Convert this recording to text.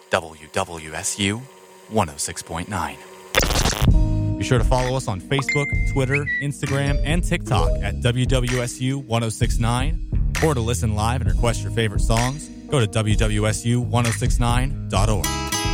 WWSU 106.9. Be sure to follow us on Facebook, Twitter, Instagram, and TikTok at WWSU 1069. Or to listen live and request your favorite songs, go to WWSU1069.org.